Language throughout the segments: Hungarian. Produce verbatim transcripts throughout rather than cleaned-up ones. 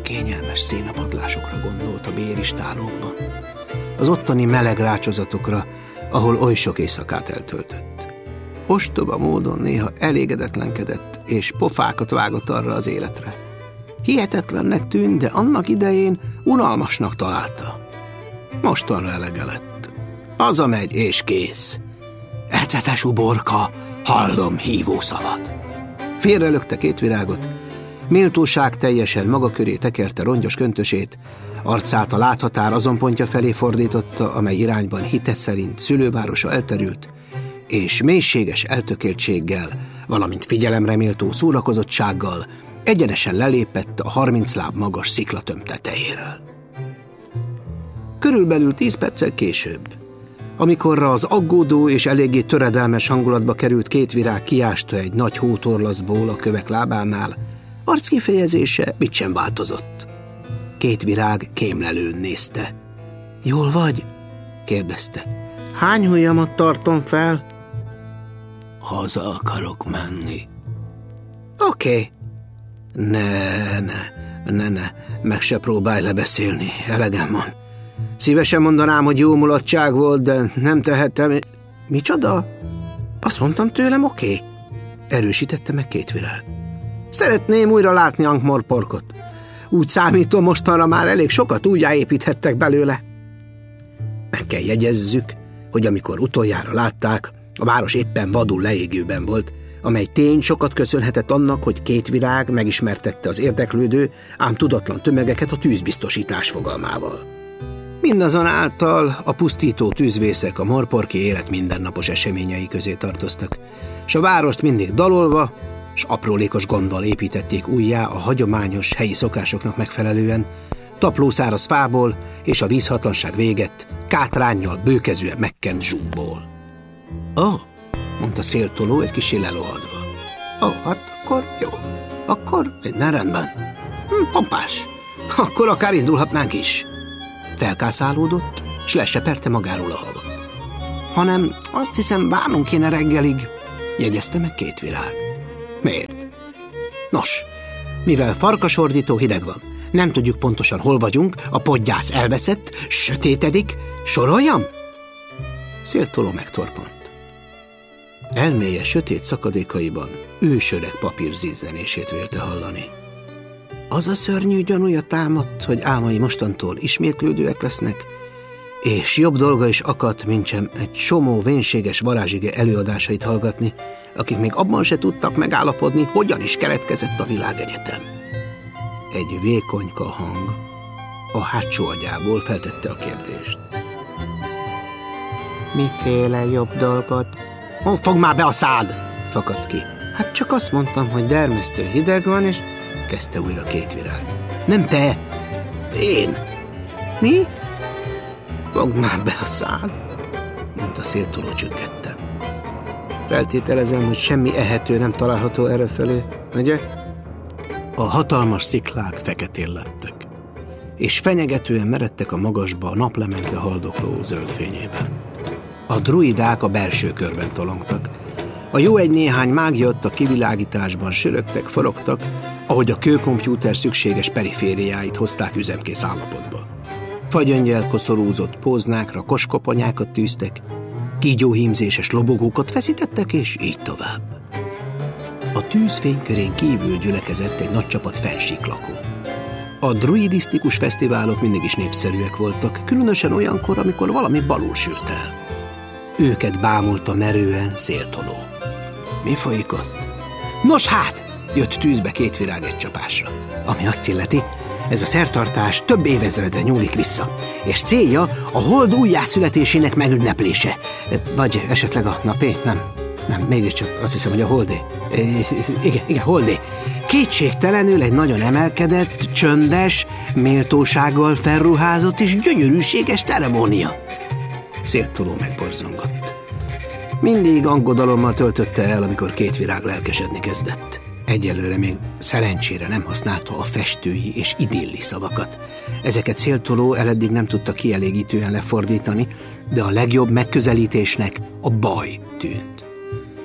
kényelmes szénapadlásokra gondolt a béristálókban, az ottani meleg rácsozatokra, ahol oly sok éjszakát eltöltött. Ostoba módon néha elégedetlenkedett, és pofákat vágott arra az életre. Hihetetlennek tűnt, de annak idején unalmasnak találta. Mostanra elege lett. Hazamegy, és kész. Ecetes uborka, hallom hívó szavad. Félrelökte két virágot, méltóság teljesen maga köré tekerte rongyos köntösét, arcát a láthatár azon pontja felé fordította, amely irányban hite szerint szülővárosa elterült, és mélységes eltökéltséggel, valamint figyelemre méltó szórakozottsággal egyenesen lelépett a harminc láb magas sziklatömb tetejéről. Körülbelül tíz perccel később, amikorra az aggódó és eléggé töredelmes hangulatba került két virág kiásta egy nagy hótorlaszból a kövek lábánál, arckifejezése mit sem változott. Két virág kémlelőn nézte. Jól vagy? kérdezte. Hány hujjamat tartom fel? Haza akarok menni. Oké. Okay. Ne, ne, ne, ne, meg se próbálj lebeszélni, elegem van. Szívesen mondanám, hogy jó mulatság volt, de nem tehettem. Micsoda? Azt mondtam tőlem, oké. Okay. Erősítette meg két virág. Szeretném újra látni Ankh-Morporkot. Úgy számítom, mostanra már elég sokat újjáépíthettek belőle. Meg kell jegyezzük, hogy amikor utoljára látták, a város éppen vadul leégőben volt, amely tény sokat köszönhetett annak, hogy két virág megismertette az érdeklődő, ám tudatlan tömegeket a tűzbiztosítás fogalmával. Mindazonáltal a pusztító tűzvészek a morporki élet mindennapos eseményei közé tartoztak, s a várost mindig dalolva, s aprólékos gondval építették újjá a hagyományos helyi szokásoknak megfelelően, taplószáraz fából és a vízhatlanság véget kátránnyal bőkezűen megkent zsúbból. Ó, oh, mondta Széltoló egy kissé lelohadva. Ó, oh, hát akkor jó. Akkor minden rendben. Hm, pompás. Akkor akár indulhatnánk is. Felkászálódott, s leseperte magáról a havat. Hanem azt hiszem, várnunk kéne reggelig, jegyezte meg két virág. Miért? Nos, mivel farkasordító hideg van, nem tudjuk pontosan hol vagyunk, a podgyász elveszett, sötétedik, soroljam? Széltoló megtorpant. Elméje sötét szakadékaiban ősöreg papír zizzenését vélte hallani. Az a szörnyű gyanúja támadt, hogy álmai mostantól ismétlődőek lesznek, és jobb dolga is akadt, mintsem egy csomó vénséges varázsige előadásait hallgatni, akik még abban se tudtak megállapodni, hogyan is keletkezett a világegyetem. Egy vékonyka hang a hátsó agyából feltette a kérdést. Miféle jobb dolgot? Ó, fogd már be a szád! Fakadt ki. Hát csak azt mondtam, hogy dermesztő hideg van, és... kezdte újra két virág. Nem te! Én! Mi? Fogd már be a szád! Mondta Széltoló csüggettem. Feltételezem, hogy semmi ehető nem található errefelé, ugye? A hatalmas sziklák feketén lettek, és fenyegetően meredtek a magasba a naplemente haldokló zöld fényében. A druidák a belső körben tolongtak. A jó egy néhány mágia a kivilágításban sörögtek, forogtak, ahogy a kőkompjúter szükséges perifériáit hozták üzemkész állapotba. Fagyöngyel koszorúzott póznákra koskoponyákat tűztek, kígyóhímzéses lobogókat feszítettek, és így tovább. A tűzfény körén kívül gyülekezett egy nagy csapat fensíklakó. A druidisztikus fesztiválok mindig is népszerűek voltak, különösen olyankor, amikor valami balul sült el. Őket bámulta merően Széltoló. Mi folyik ott? Nos hát, jött tűzbe két virág egy csapásra. Ami azt illeti, ez a szertartás több évezredre nyúlik vissza, és célja a hold újjászületésének megünneplése. Vagy esetleg a napé? Nem, nem, mégiscsak azt hiszem, hogy a holdé. E, igen, igen, holdé. Kétségtelenül egy nagyon emelkedett, csöndes, méltósággal felruházott és gyönyörűséges ceremónia. Széltoló megborzongott. Mindig aggodalommal töltötte el, amikor két virág lelkesedni kezdett. Egyelőre még szerencsére nem használta a festői és idilli szavakat. Ezeket Széltoló eleddig nem tudta kielégítően lefordítani, de a legjobb megközelítésnek a baj tűnt.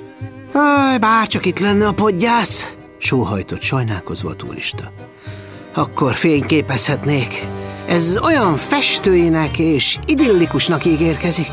Bárcsak itt lenne a podgyász, sóhajtott sajnálkozva a turista. Akkor fényképezhetnék. Ez olyan festőinek és idillikusnak ígérkezik.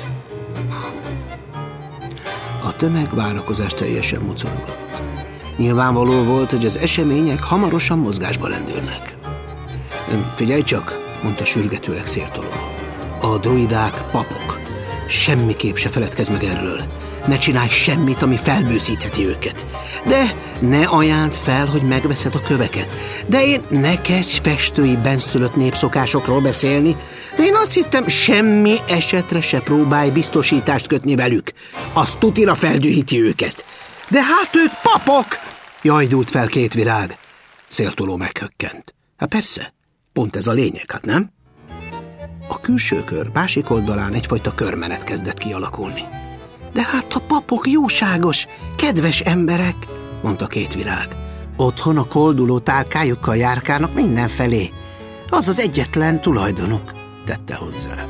A tömeg várakozás teljesen mucorgott. Nyilvánvaló volt, hogy az események hamarosan mozgásba lendülnek. Figyelj csak, mondta sürgetőleg Széltoló. A druidák papok. Semmiképp se feledkezz meg erről. Ne csinálj semmit, ami felbőszítheti őket. De ne ajánd fel, hogy megveszed a köveket. De én ne kezdj festői benszülött népszokásokról beszélni. De én azt hittem, semmi esetre se próbálj biztosítást kötni velük. Az tutira feldühíti őket. De hát ők papok! Jajdult fel Két Virág. Széltoló meghökkent. Hát persze, pont ez a lényeg, hát nem? A külső kör másik oldalán egyfajta körmenet kezdett kialakulni. De hát a papok jóságos, kedves emberek, mondta Két Virág. Otthon a kolduló tálkájukkal járkálnak mindenfelé. Az az egyetlen tulajdonuk, tette hozzá.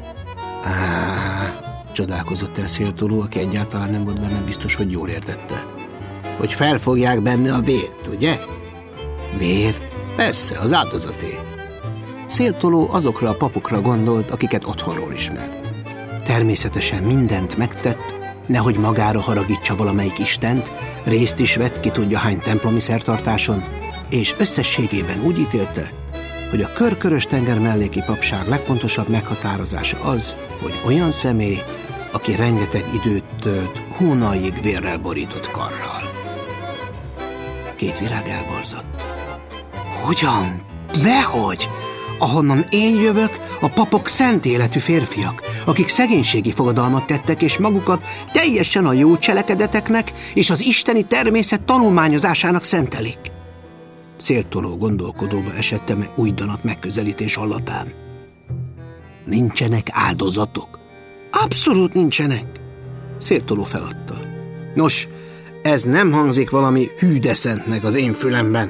Á, csodálkozott el Széltoló, aki egyáltalán nem volt benne biztos, hogy jól értette. Hogy felfogják benne a vért, ugye? Vért? Persze, az áldozaté. Széltoló azokra a papokra gondolt, akiket otthonról ismert. Természetesen mindent megtett, nehogy magára haragítsa valamelyik istent, részt is vett ki tudja hány templomi szertartáson, és összességében úgy ítélte, hogy a körkörös tenger melléki papság legpontosabb meghatározása az, hogy olyan személy, aki rengeteg időt tölt hónaig vérrel borított karral. Két Virág elborzott. Hogyan? Dehogy? Ahonnan én jövök, a papok szent életű férfiak, akik szegénységi fogadalmat tettek, és magukat teljesen a jó cselekedeteknek és az isteni természet tanulmányozásának szentelik. Széltoló gondolkodóba esett eme újdanat megközelítés alapján. Nincsenek áldozatok? Abszolút nincsenek. Széltoló feladta. Nos, ez nem hangzik valami hűdeszentnek az én fülemben.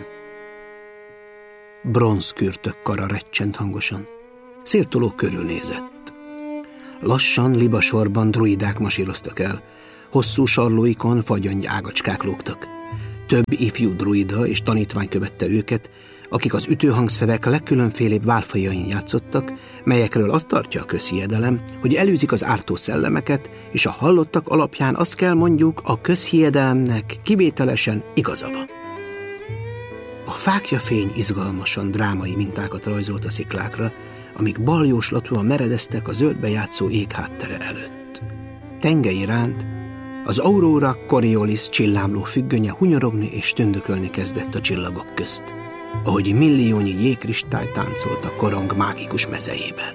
Bronzkürtök kara recsent hangosan. Széltoló körülnézett. Lassan libasorban druidák masíroztak el. Hosszú sarlóikon fagyöngy ágacskák lógtak. Több ifjú druida és tanítvány követte őket, akik az ütőhangszerek legkülönfélébb válfajain játszottak, melyekről azt tartja a közhiedelem, hogy elűzik az ártó szellemeket, és a hallottak alapján azt kell mondjuk, a közhiedelemnek kivételesen igaza van. A fáklyafény izgalmasan drámai mintákat rajzolt a sziklákra, amik baljóslatúan meredeztek a zöldbe játszó ég háttere előtt. Tenge iránt az Aurora Coriolis csillámló függönye hunyorogni és tündökölni kezdett a csillagok közt, ahogy milliónyi jégkristály táncolt a korong mágikus mezejében.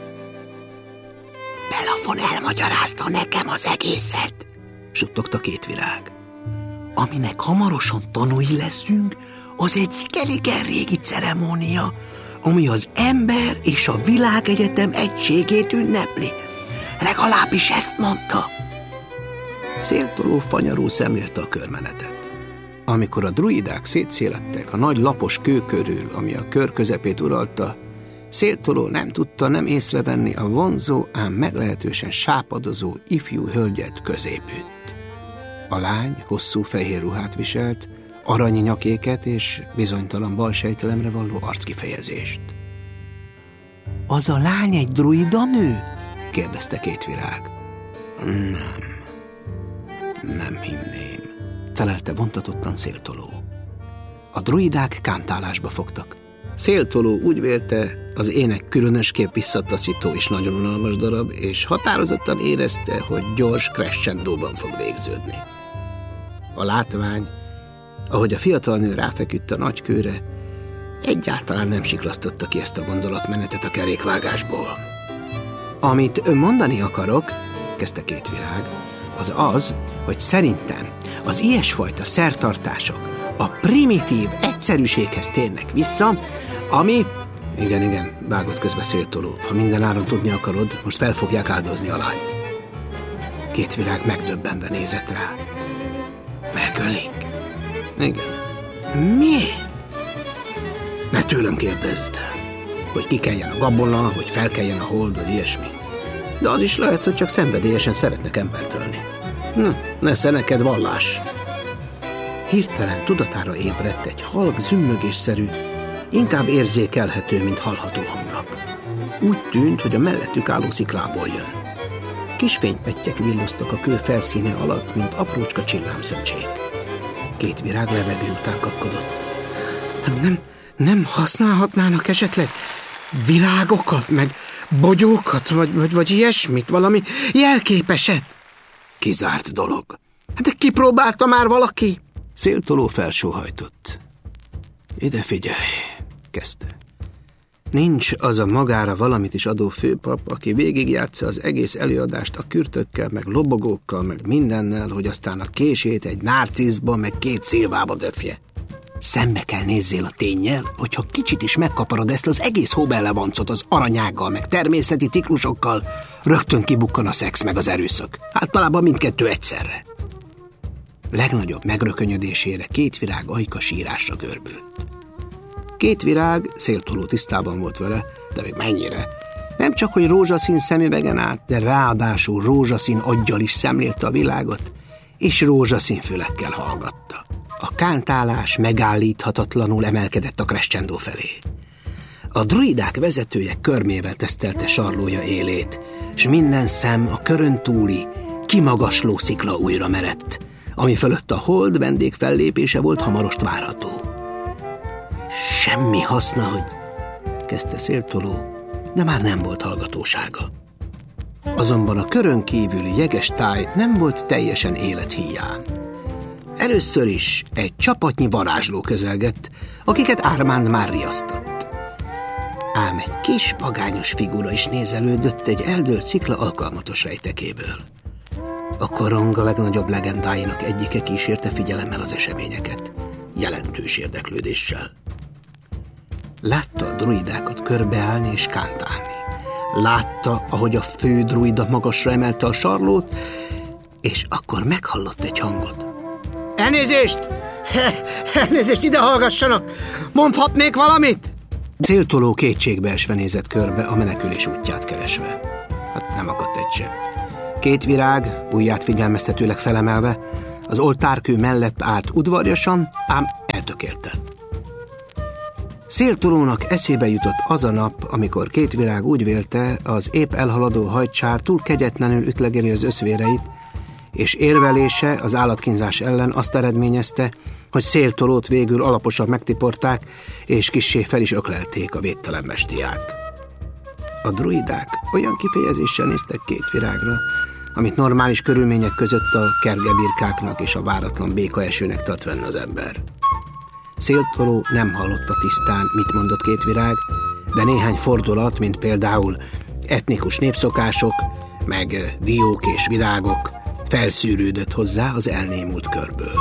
Belafon elmagyarázta nekem az egészet, suttogta Két Virág. Aminek hamarosan tanúi leszünk, az egy igen-igen régi ceremónia, ami az ember és a világegyetem egységét ünnepli. Legalábbis ezt mondta. Széltoló fanyarul szemlélte a körmenetet. Amikor a druidák szétszélettek a nagy lapos kő körül, ami a kör közepét uralta, Széltoló nem tudta nem észrevenni a vonzó, ám meglehetősen sápadozó ifjú hölgyet középütt. A lány hosszú fehér ruhát viselt, aranyi nyakéket és bizonytalan balsejtelemre valló arckifejezést. Az a lány egy druida nő? kérdezte Két Virág. Nem, nem hinném, felelte vontatottan Széltoló. A druidák kántálásba fogtak. Széltoló úgy vélte, az ének különösképp visszataszító és nagyon unalmas darab, és határozottan érezte, hogy gyors crescendóban fog végződni. A látvány, ahogy a fiatal nő ráfeküdt a nagykőre, egyáltalán nem siklasztotta ki ezt a gondolatmenetet a kerékvágásból. Amit mondani akarok, kezdte Két Virág, az az, hogy szerintem az ilyesfajta szertartások a primitív egyszerűséghez térnek vissza, ami... Igen, igen, vágott közbe Széltoló. Ha minden áron tudni akarod, most fel fogják áldozni a lányt. Két Virág megdöbbenve nézett rá. Megölik? Igen. Miért? Ne tőlem kérdezd, hogy kikeljen a gabona, hogy felkeljen a hold, vagy ilyesmi. De az is lehet, hogy csak szenvedélyesen szeretnek embert ölni. Na, nesze neked vallás. Hirtelen tudatára ébredt egy halk zümmögésszerű, inkább érzékelhető, mint hallható hangnak. Úgy tűnt, hogy a mellettük álló sziklából jön. Kis fénypettyek villoztak a kő felszíne alatt, mint aprócska csillámszemcsék. Két virág levegő után kapkodott. Nem, nem használhatnának esetleg virágokat, meg bogyókat, vagy, vagy, vagy ilyesmit, valami jelképeset? Kizárt dolog. De kipróbálta már valaki? Széltoló felsóhajtott. Ide figyelj, kezdte. Nincs az a magára valamit is adó főpap, aki végigjátsza az egész előadást a kürtökkel, meg lobogókkal, meg mindennel, hogy aztán a kését egy nárciszba, meg két szilvába döfje. Szembe kell nézzél a ténnyel, hogyha kicsit is megkaparod ezt az egész hóbellevancot az aranyággal, meg természeti ciklusokkal, rögtön kibukkan a szex meg az erőszak. Általában mindkettő egyszerre. Legnagyobb megrökönyödésére két virág ajka sírásra görbült. Két virág Széltoló tisztában volt vele, de még mennyire. Nem csak, hogy rózsaszín szemüvegen át, de ráadásul rózsaszín aggyal is szemlélte a világot, és rózsaszín fülekkel hallgatta. A kántálás megállíthatatlanul emelkedett a crescendo felé. A druidák vezetője körmével tesztelte sarlója élét, s minden szem a körön túli, kimagasló szikla újra merett, ami fölött a hold vendég fellépése volt hamarost várható. Semmi haszna, hogy... kezdte Széltoló, de már nem volt hallgatósága. Azonban a körön kívüli jeges táj nem volt teljesen élethíján. Először is egy csapatnyi varázsló közelgett, akiket Ármánd már riasztott. Ám egy kis pagányos figura is nézelődött egy eldőlt szikla alkalmatos rejtekéből. A korong a legnagyobb legendáinak egyike kísérte figyelemmel az eseményeket, jelentős érdeklődéssel. Látta a druidákat körbeállni és kántálni. Látta, ahogy a fő druida magasra emelte a sarlót, és akkor meghallott egy hangot. Elnézést! Elnézést, ide hallgassanak! Mondhatnék valamit? Széltoló kétségbeesve nézett körbe, a menekülés útját keresve. Hát nem akadt egy sem. Két virág, ujját figyelmeztetőleg felemelve, az oltárkő mellett állt udvarjasan, ám eltökélten. Széltolónak eszébe jutott az a nap, amikor két virág úgy vélte, az épp elhaladó hajcsár túl kegyetlenül ütlegeli az összvéreit, és érvelése az állatkínzás ellen azt eredményezte, hogy Széltolót végül alaposan megtiporták, és kissé fel is öklelték a védtelen bestiák. A druidák olyan kifejezéssel néztek két virágra, amit normális körülmények között a kergebirkáknak és a váratlan békaesőnek tart fenn az ember. Széltoló nem hallotta tisztán, mit mondott két virág, de néhány fordulat, mint például etnikus népszokások, meg diók és virágok felszűrődött hozzá az elnémult körből.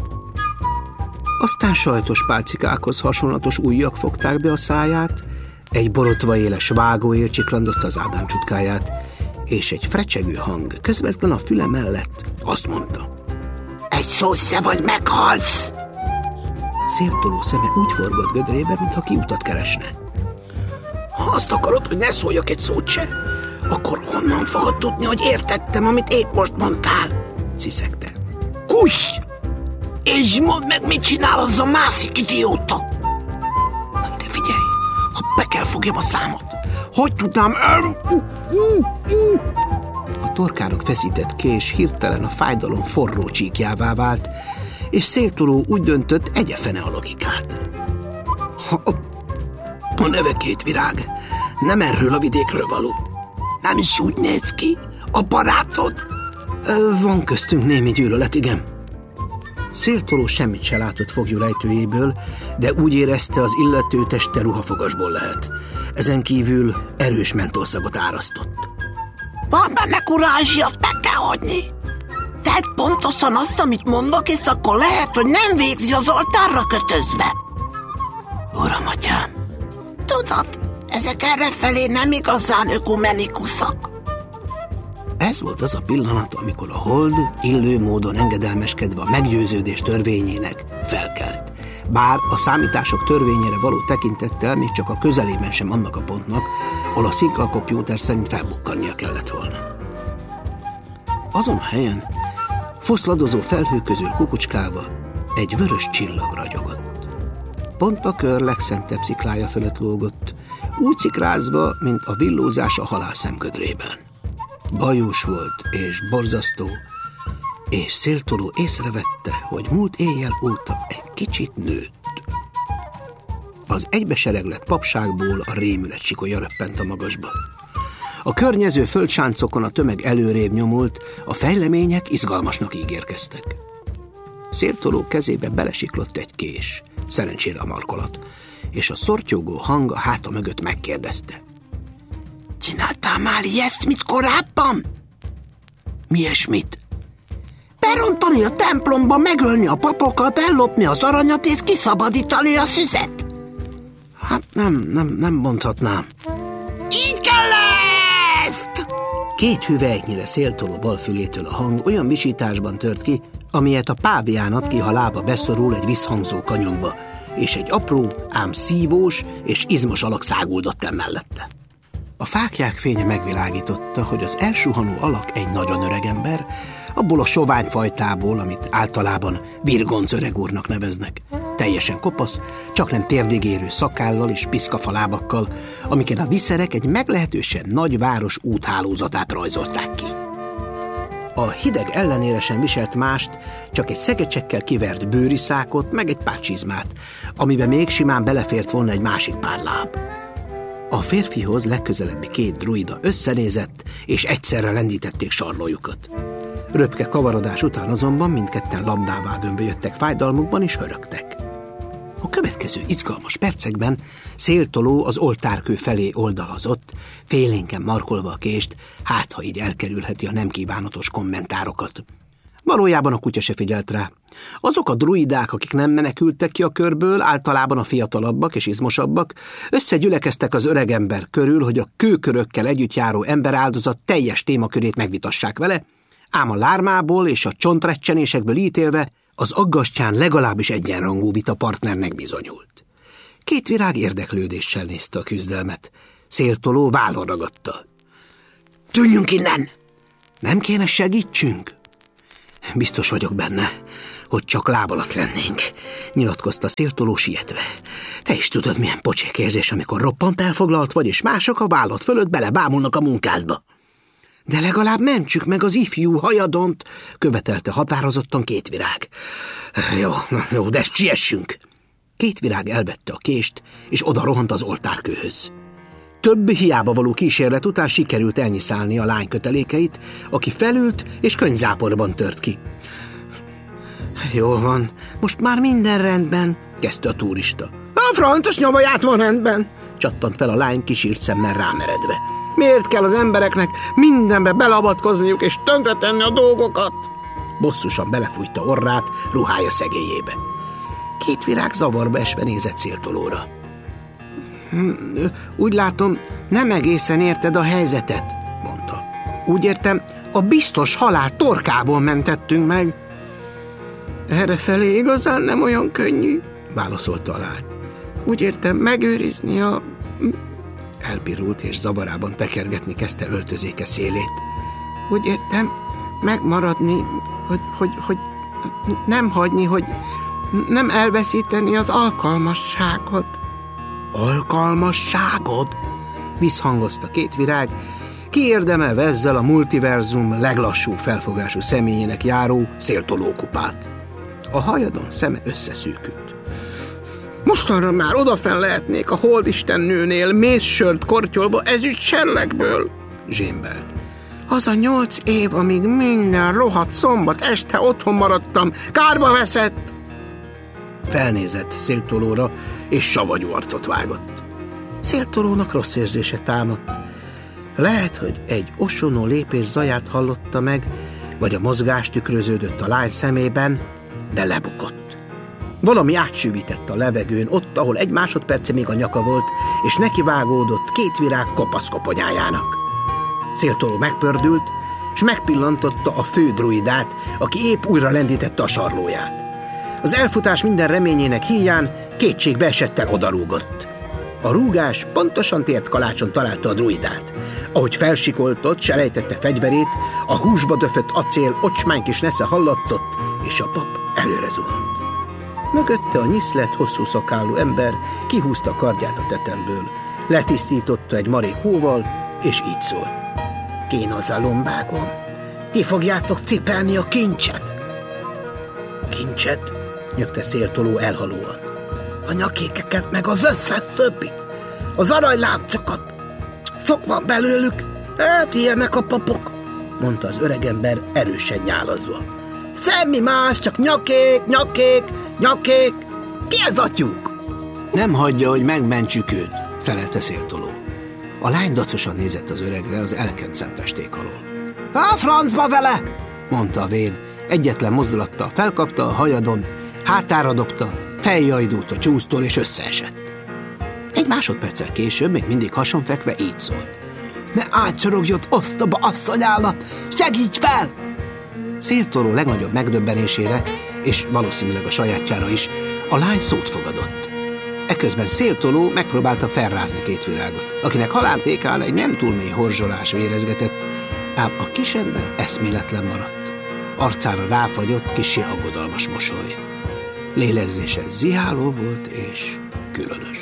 Aztán sajtos pálcikákhoz hasonlatos ujjak fogták be a száját, egy borotva éles vágóér csiklandozta az Ádám csutkáját, és egy frecsegő hang közvetlen a füle mellett azt mondta. Egy szót se vagy, meghalsz! Széltoló szeme úgy forgott gödrébe, mintha kiutat keresne. Ha azt akarod, hogy ne szóljak egy szót se, akkor honnan fogod tudni, hogy értettem, amit épp most mondtál? Sziszegte. Kuss! És mondd meg, mit csinál az a másik idióta! Na de figyelj, ha be kell fogjam a számot, hogy tudnám... A torkának feszített kés hirtelen a fájdalom forró csíkjává vált, és Széltoló úgy döntött, egyefene a logikát. Ha a, a neve két virág, nem erről a vidékről való. Nem is úgy néz ki, a barátod? Van köztünk némi gyűlölet, igen. Széltoló semmit se látott foglyú rejtőjéből, de úgy érezte, az illető teste ruhafogasból lehet. Ezen kívül erős mentolszagot árasztott. Van benne kurázsi, azt meg kell hagyni. Tedd pontosan azt, amit mondok, és akkor lehet, hogy nem végzi az oltárra kötözve. Uram, atyám. Tudod, ezek errefelé nem igazán ökumenikuszak. Ez volt az a pillanat, amikor a hold illő módon engedelmeskedve a meggyőződés törvényének felkelt. Bár a számítások törvényére való tekintettel még csak a közelében sem annak a pontnak, ahol a sziklakompjúter szerint felbukkannia kellett volna. Azon a helyen, foszladozó felhők közül kukucskálva, egy vörös csillag ragyogott. pont a kör legszentebb sziklája fölött lógott, úgy szikrázva, mint a villózás a halál szemködrében. Bajós volt és borzasztó, és Széltoló észrevette, hogy múlt éjjel óta egy kicsit nőtt. Az egybesereglett papságból a rémület sikolya röppent a magasba. A környező földsáncokon a tömeg előrébb nyomult, a fejlemények izgalmasnak ígérkeztek. Széltoló kezébe belesiklott egy kés, szerencsére a markolat, és a szortyogó hang a háta mögött megkérdezte. Csináltál már ilyesmit korábban? Mi ilyesmit? Berontani a templomba, megölni a papokat, ellopni az aranyat és kiszabadítani a szüzet? Hát nem, nem, nem mondhatnám. Így kell ezt! Két hüvelyknyire Széltoló balfülétől a hang olyan visításban tört ki, amilyet a pávián ad ki, ha lába beszorul egy visszhangzó kanyomba, és egy apró, ám szívós és izmos alak száguldott el mellette. A fáklyák fénye megvilágította, hogy az elsuhanó alak egy nagyon öreg ember, abból a sovány fajtából, amit általában virgonc öregúrnak neveznek. Teljesen kopasz, csak nem térdigérő szakállal és piszkafalábakkal, amiken a viszerek egy meglehetősen nagy város úthálózatát rajzolták ki. A hideg ellenére sem viselt mást, csak egy szegecsekkel kivert bőriszákot, meg egy pár csizmát, amiben még simán belefért volna egy másik pár láb. A férfihoz legközelebbi két druida összenézett, és egyszerre lendítették sarlójukat. Röpke kavarodás után azonban mindketten labdává gömbölyödtek fájdalmukban, és hörögtek. A következő izgalmas percekben Széltoló az oltárkő felé oldalazott, félénken markolva a kést, hát ha így elkerülheti a nem kívánatos kommentárokat. Valójában a kutya se figyelt rá. Azok a druidák, akik nem menekültek ki a körből, általában a fiatalabbak és izmosabbak, összegyülekeztek az öregember körül, hogy a kőkörökkel együtt járó emberáldozat teljes témakörét megvitassák vele, ám a lármából és a csontrecsenésekből ítélve az aggastyán legalábbis egyenrangú vitapartnernek bizonyult. Két virág érdeklődéssel nézte a küzdelmet. Széltoló vállon ragadta. Tűnjünk innen! Nem kéne segítsünk? Biztos vagyok benne, hogy csak láb alatt lennénk, nyilatkozta Széltoló sietve. Te is tudod, milyen pocsék érzés, amikor roppant elfoglalt vagy, és mások a vállad fölött belebámulnak a munkádba. De legalább mentsük meg az ifjú hajadont, követelte határozottan két virág. Jó, jó, de siessünk. Két virág elvette a kést, és oda rohant az oltárkőhöz. Több hiába való kísérlet után sikerült elnyiszálni a lány kötelékeit, aki felült és könyvzáporban tört ki. Jól van, most már minden rendben, kezdte a turista. A frantos nyavaját van rendben, csattant fel a lány kisírt szemmel rámeredve. Miért kell az embereknek mindenbe belavatkozniuk és tönkretenni a dolgokat? Bosszusan belefújta orrát ruhája szegélyébe. Két virág zavarba esve nézett Széltolóra. Úgy látom, nem egészen érted a helyzetet, mondta. Úgy értem, a biztos halál torkából mentettünk meg. Errefelé igazán nem olyan könnyű, válaszolta a lány. Úgy értem, megőrizni a... Elpirult és zavarában tekergetni kezdte öltözéke szélét. Úgy értem, megmaradni, hogy, hogy, hogy nem hagyni, hogy nem elveszíteni az alkalmasságot. Alkalmasságod? Visszhangozta két virág, kiérdemelve ezzel a multiverzum leglassúbb felfogású személyének járó Széltolókupát. A hajadon szeme összeszűkült. Mostanra már odafenn lehetnék a holdistennőnél, mézsört kortyolva ezüst serlegből, zsémbelt. Az a nyolc év, amíg minden rohadt szombat este otthon maradtam, kárba veszett. Felnézett Széltolóra, és savagyú arcot vágott. Széltolónak rossz érzése támadt. Lehet, hogy egy osonó lépés zaját hallotta meg, vagy a mozgás tükröződött a lány szemében, de lebukott. Valami átsűvített a levegőn, ott, ahol egy másodperce még a nyaka volt, és nekivágódott két virág kopasz koponyájának. Széltoló megpördült, és megpillantotta a fő druidát, aki épp újra lendítette a sarlóját. Az elfutás minden reményének híján kétségbe esetten odarúgott. A rúgás pontosan tért kalácson találta a druidát. Ahogy felsikoltott, selejtette fegyverét, a húsba döfött acél ocsmány kis nesze hallatszott, és a pap előre zuhant. Mögötte a nyiszlet, hosszú szakállú ember kihúzta a kardját a tetemből, letisztította egy marék hóval, és így szól. Kínoz a lombágon. Ti fogjátok cipelni a kincset. Kincset? Nyögte Széltoló elhalóan. A nyakékeket meg az összes többit. Az aranylámcokat. Szok van belőlük. Hát ilyenek a papok, mondta az öregember erősen nyálazva. Semmi más, csak nyakék, nyakék, nyakék. Ki ez atyúk? Nem hagyja, hogy megmentsük őt, felelte Széltoló. A lány dacosan nézett az öregre az elkent szemfesték alól. A francba vele, mondta a vén. Egyetlen mozdulattal felkapta a hajadon, hátára dobta, feljajdult a csúsztól és összeesett. Egy másodperccel később, még mindig hasonfekve így szólt. Ne átsorogjon osztoba, asszonyállat, segíts fel! Széltoló legnagyobb megdöbbenésére, és valószínűleg a sajátjára is, a lány szót fogadott. Eközben Széltoló megpróbálta felrázni két virágot, akinek halántékán egy nem túl mély horzsolás vérezgetett, ám a kisember eszméletlen maradt. Arcára ráfagyott kissé aggodalmas mosoly. Lélegzése ziháló volt és különös.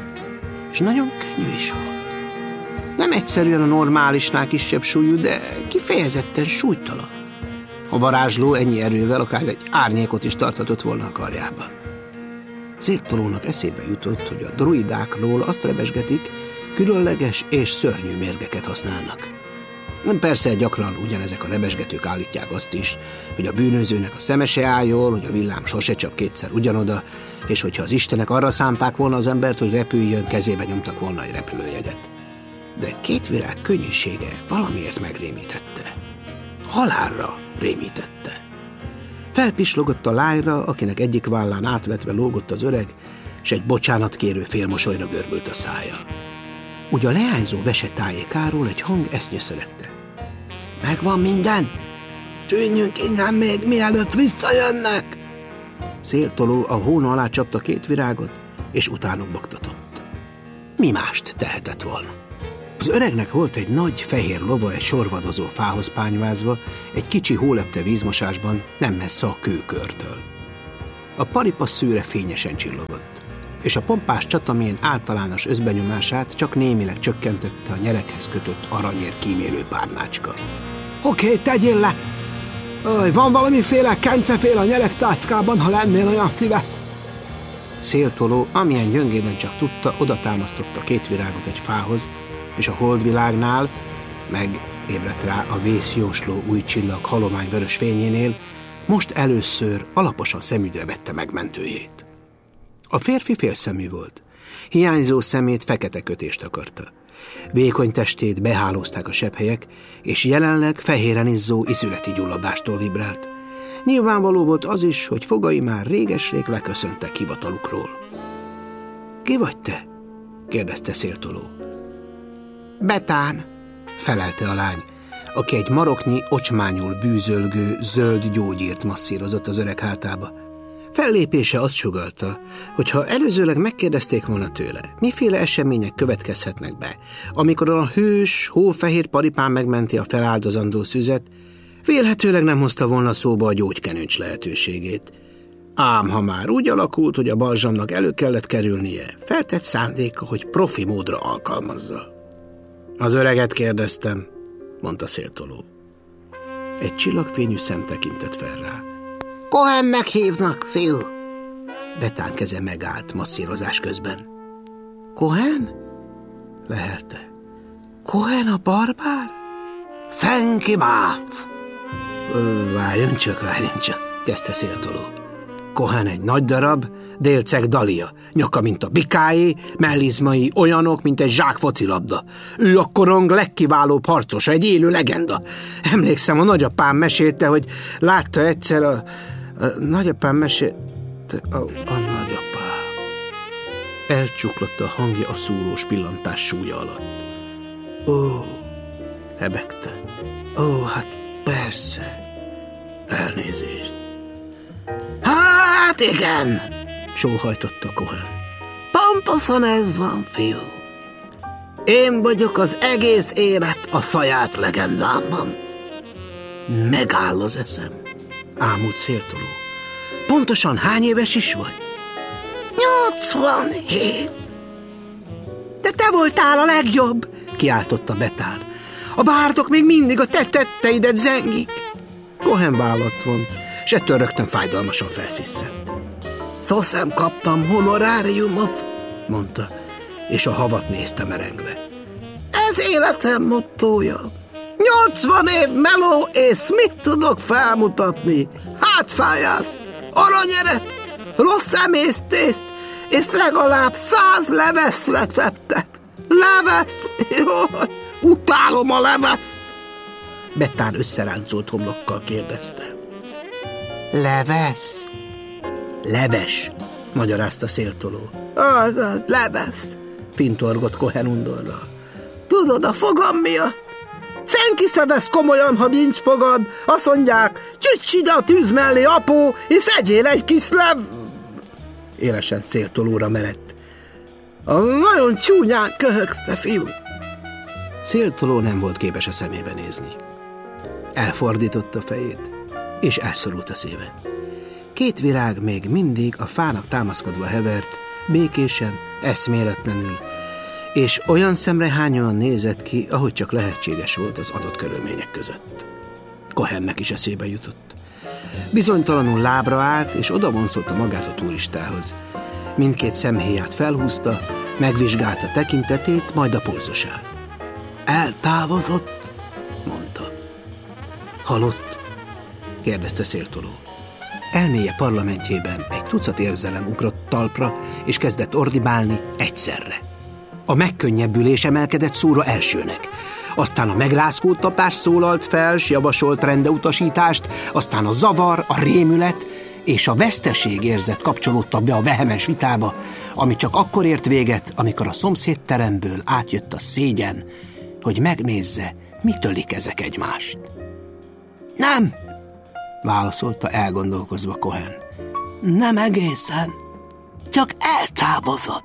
És nagyon könnyű is volt. Nem egyszerűen a normálisnál kisebb súlyú, de kifejezetten súlytalan. A varázsló ennyi erővel akár egy árnyékot is tarthatott volna a karjában. Széltolónak eszébe jutott, hogy a druidákról azt rebesgetik, különleges és szörnyű mérgeket használnak. Persze gyakran ugyanezek a rebesgetők állítják azt is, hogy a bűnözőnek a szeme se áll jól, hogy a villám sose csap kétszer ugyanoda, és hogyha az istenek arra szánták volna az embert, hogy repüljön, kezébe nyomtak volna egy repülőjegyet. De két virág könnyűsége valamiért megrémítette. Halálra rémítette. Felpislogott a lányra, akinek egyik vállán átvetve lógott az öreg, s egy bocsánatkérő félmosolyra görbült a szája. Úgy a leányzó vese tájékáról egy hang ezt nyöszörette. Megvan minden? Tűnjünk innen még, mielőtt visszajönnek! Széltoló a hóna alá csapta két virágot, és utánuk boktatott. Mi mást tehetett volna? Az öregnek volt egy nagy, fehér lova egy sorvadozó fához pányvázva, egy kicsi hólepte vízmosásban, nem messze a kőkörtől. A paripa szőre fényesen csillogott, és a pompás csatamén általános özbenyomását csak némileg csökkentette a nyerekhez kötött aranyér kímélő párnácska. Oké, okay, tegyél le! Öj, van valamiféle kencefél a nyeregtáckában, ha lennél olyan szíves. Széltoló, amilyen gyöngéden csak tudta, oda támasztotta két virágot egy fához, és a holdvilágnál, meg ébredt rá a vészjósló új csillag halomány vörös fényénél, most először alaposan szemügyre vette megmentőjét. A férfi félszemű volt. Hiányzó szemét fekete kötést akarta. Vékony testét behálózták a sebhelyek, és jelenleg fehéren izzó izületi gyulladástól vibrált. Nyilvánvaló volt az is, hogy fogai már réges-rég leköszöntek hivatalukról. Ki vagy te? kérdezte Széltoló. Betán, felelte a lány, aki egy maroknyi, ocsmányul bűzölgő, zöld gyógyírt masszírozott az öreg hátába. Fellépése azt sugallta, hogy ha előzőleg megkérdezték volna tőle, miféle események következhetnek be, amikor a hős, hófehér paripán megmenti a feláldozandó szüzet, vélhetőleg nem hozta volna szóba a gyógykenőcs lehetőségét. Ám ha már úgy alakult, hogy a balzsamnak elő kellett kerülnie, feltett szándéka, hogy profi módra alkalmazza. Az öreget kérdeztem, mondta Széltoló. Egy csillagfényű szem tekintett fel rá. Cohennek hívnak, fiú. Betán keze megállt masszírozás közben. Cohen? Lehelte. Cohen a barbár? Fenki máf! Várjon csak, várjon csak, kezdte Széltoló. Cohen egy nagy darab, délceg dalia, nyaka, mint a bikáé, mellizmai olyanok, mint egy zsák focilabda. Ő a korong legkiválóbb harcosa, egy élő legenda. Emlékszem, a nagyapám mesélte, hogy látta egyszer a... a nagyapám mesélte... A, a nagyapám... Elcsuklott a hangja a szúrós pillantás súlya alatt. Ó, hebegte. Ó, hát persze. Elnézést. Hát igen, sóhajtotta Cohen. Pontosan ez van, fiú. Én vagyok az egész élet a saját legendámban. Megáll az eszem, ámult Széltoló. Pontosan hány éves is vagy? nyolcvanhét. De te voltál a legjobb, kiáltotta Betán. A bárdok még mindig a te tetteidet zengik. Cohen vállat vont, s ettől rögtön fájdalmasan felsziszent. Szó-szem kaptam honoráriumot, mondta, és a havat nézte merengve. Ez életem mottója. nyolcvan év meló, és mit tudok felmutatni? Hátfájást, aranyeret, rossz emésztést, és legalább száz levesz letettek. Levesz? Jaj, utálom a leveszt. Betán összeráncolt homlokkal kérdezte. Levesz? Leves, magyarázta Széltoló. Az, az, levesz, fintorgott Cohen undorral. Tudod, a fogam miatt? Senki se vesz komolyan, ha nincs fogad. Azt mondják, csücs ide a tűz mellé, apó, és egyél egy kis lev... Élesen Széltolóra merett. A nagyon csúnyán köhögsz, te fiú. Széltoló nem volt képes a szemébe nézni. Elfordította fejét, és elszorult a szíve. Két virág még mindig a fának támaszkodva hevert, békésen, eszméletlenül, és olyan szemrehányóan nézett ki, ahogy csak lehetséges volt az adott körülmények között. Cohennek is eszébe jutott. Bizonytalanul lábra állt, és odavonszolta magát a turistához. Mindkét szemhéját felhúzta, megvizsgálta tekintetét, majd a pulzusát. Eltávozott, mondta. Halott? kérdezte Széltoló. Elméje parlamentjében egy tucat érzelem ugrott talpra, és kezdett ordibálni egyszerre. A megkönnyebbülés emelkedett szóra elsőnek. Aztán a megrázkódt tapás szólalt fel, s javasolt rendeutasítást, aztán a zavar, a rémület és a veszteség érzet kapcsolódtak be a vehemes vitába, ami csak akkor ért véget, amikor a szomszédteremből átjött a szégyen, hogy megnézze, mit ölik ezek egymást. Nem, válaszolta elgondolkozva Cohen. Nem egészen, csak eltávozott.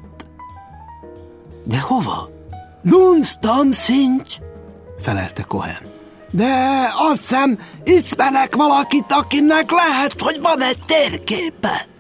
De hova? Dunstan sincs, felelte Cohen. De azt hiszem, ismerek valakit, akinek lehet, hogy van egy térképe.